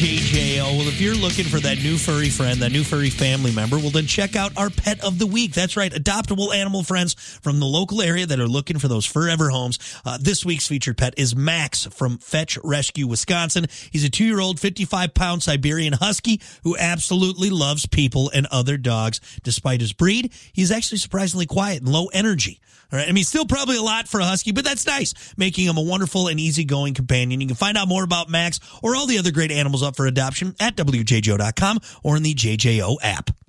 WJJO. Well, if you're looking for that new furry friend, that new furry family member, well, then check out our Pet of the Week. That's right, adoptable animal friends from the local area that are looking for those forever homes. This week's featured pet is Max from Fetch Rescue, Wisconsin. He's a 2-year-old, 55-pound Siberian Husky who absolutely loves people and other dogs. Despite his breed, he's actually surprisingly quiet and low energy. All right. I mean, still probably a lot for a Husky, but that's nice, making him a wonderful and easygoing companion. You can find out more about Max or all the other great animals up for adoption at WJJO.com or in the JJO app.